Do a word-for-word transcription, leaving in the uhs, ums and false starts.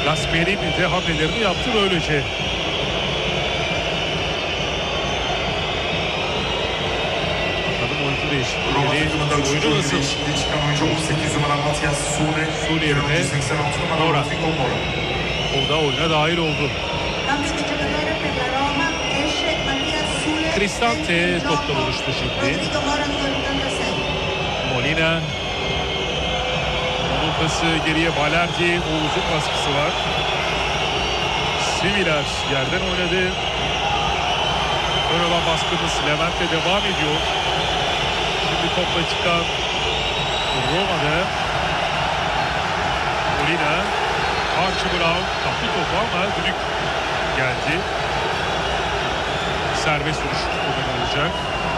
Gasperini de hamlelerini yaptı böylece. Bakalım oyuncu değişiklikleri. Oyunu nasıl? Suriye yerine Mora. O da oyuna dahil oldu. Cristante topla buluştu şimdi. Molina. Onun pası geriye Balerdi. Oğuz'un baskısı var. Siviller yerden oynadı. Ön olan baskımız Levent'te devam ediyor. Şimdi topla çıkan Roma'da Molina. Archie Brown kaptı topu ama düdük geldi. Serbest vuruş kullanılacak.